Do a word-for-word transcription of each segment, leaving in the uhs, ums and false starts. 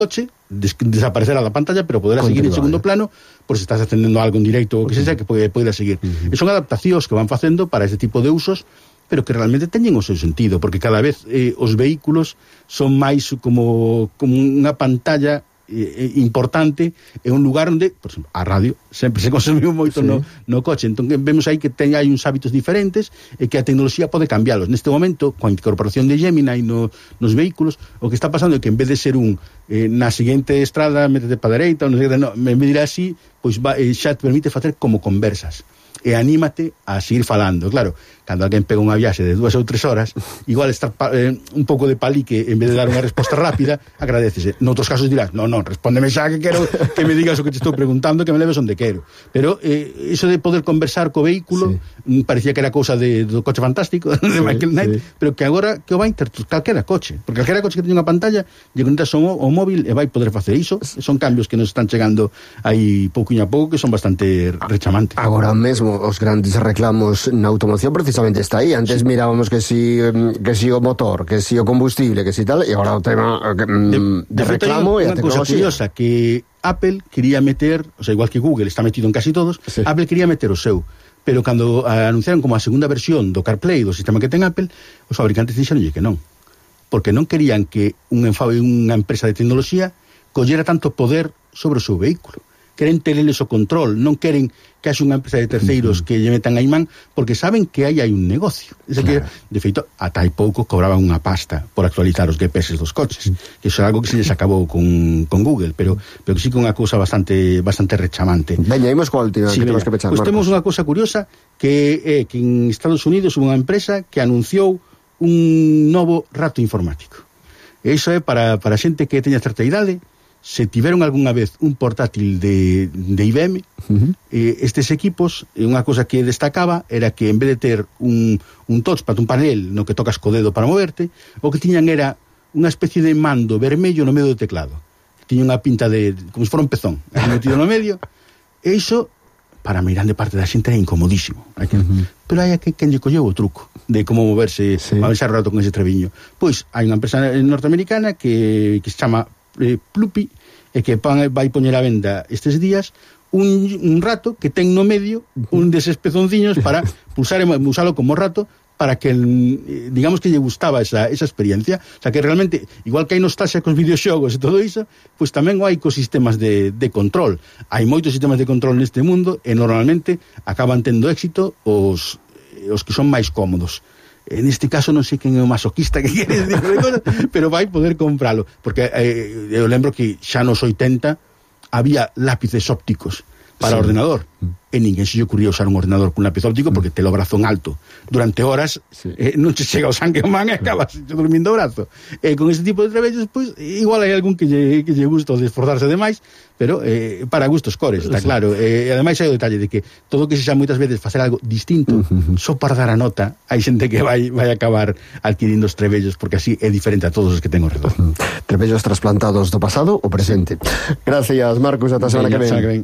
coche, des desaparecerá da pantalla, pero poderá seguir en segundo plano, por se estás acendendo algo en directo ou que sexa, que pode, poderá seguir. Uh-huh. E son adaptacións que van facendo para ese tipo de usos, pero que realmente teñen o seu sentido, porque cada vez eh, os vehículos son máis como, como unha pantalla eh, importante, é un lugar onde, por exemplo, a radio sempre se consumiu moito sí. no, no coche, entón vemos aí que ten, hai uns hábitos diferentes e que a tecnoloxía pode cambialos. Neste momento, coa incorporación de Gemini no, nos vehículos, o que está pasando é que en vez de ser un eh, na seguinte estrada, métete para a dereita, ou non sei, no, en vez de ir así, pois va, eh, xa te permite facer como conversas e anímate a seguir falando. Claro, cando alguén pega unha viaxe de dúas ou tres horas, igual está eh, un pouco de palique, en vez de dar unha resposta rápida, agradecese. Noutros casos dirás, non, non, respóndeme xa que quero que me digas o que te estou preguntando, que me leves onde quero. Pero eh, iso de poder conversar co vehículo, sí. parecía que era cousa de, do coche fantástico, de sí, Michael Knight, sí. pero que agora que o vai ter calquera coche, porque calquera coche que teña unha pantalla, lle conectas o, o móvil e vai poder facer iso. Son cambios que nos están chegando aí pouquinho a pouco, que son bastante rechamantes. Agora mesmo os grandes reclamos na automoción precisamente está aí. Antes sí. mirábamos que si que si o motor, que si o combustible, que si tal, e agora o tema de, de, de reclamo e a tecnoloxía. Unha cosa curiosa, que Apple quería meter, o sea, igual que Google está metido en casi todos, sí. Apple quería meter o seu, pero cando anunciaron como a segunda versión do CarPlay, do sistema que ten Apple, os fabricantes dixeronlle que non, porque non querían que un unha empresa de tecnoloxía collera tanto poder sobre o seu vehículo. Queren tereles o control, non queren que haxe unha empresa de terceiros uh-huh. que lle metan a imán, porque saben que aí hai un negocio. É claro. que, de feito, ata hai pouco cobraban unha pasta por actualizar os G P S dos coches, uh-huh. que iso é algo que se les acabou con, con Google, pero, pero que sí que é unha cousa bastante bastante rechamante. Veña, imos coa última, sí, que temos que pechar. Pois temos unha cousa curiosa, que é eh, que en Estados Unidos hubo unha empresa que anunciou un novo rato informático. E iso é para, para xente que teña certa idade. Se tiveron algunha vez un portátil de, de I B M, uh-huh. eh, estes equipos, unha cosa que destacaba era que en vez de ter un, un touchpad, un panel no que tocas co dedo para moverte, o que tiñan era unha especie de mando vermello no medio do teclado. Tiña unha pinta de, como se fora un pezón, metido no medio, e iso, para a grande parte da xente, era incomodísimo. Uh-huh. Pero hai que quen lle colleu o truco de como moverse, sí. moverse o rato con ese treviño. Pois, hai unha empresa norteamericana que, que se chama Eh, Plupi, e que pan, vai poñer a venda estes días un, un rato que ten no medio un deses pezonciños para pulsar e usalo como rato, para que eh, digamos que lle gustaba esa, esa experiencia. O sea que realmente, igual que hai nostalgia cos videoxogos e todo iso, pois tamén hai ecosistemas de, de control. Hai moitos sistemas de control neste mundo e normalmente acaban tendo éxito os, os que son máis cómodos. En este caso non sei quen é o masoquista que quere decir de cosas, pero vai poder compralo, porque eh, eu lembro que xa nos oitenta había lápices ópticos para sí. ordenador, e ninguén se lle ocurría usar un ordenador con lápiz óptico porque te lo brazo en alto durante horas, sí. eh, non che chega o sangue ao man e acabas dormindo o brazo. E eh, con este tipo de trebellos, pois, pues, igual hai algún que lle, que lle gusta de esforzarse demais, pero eh, para gustos cores, está sí. claro. E eh, ademais hai o detalle de que todo o que se xa moitas veces facer algo distinto, uh-huh. só para dar a nota, hai xente que vai vai acabar adquirindo os trebellos, porque así é diferente a todos os que ten ao redor. Uh-huh. Trebellos trasplantados do pasado ou presente. Gracias, Marcos, ata a semana que ven.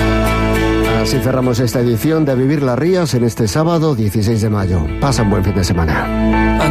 Así cerramos esta edición de A Vivir las Rías en este sábado dieciséis de mayo. Pasa un buen fin de semana.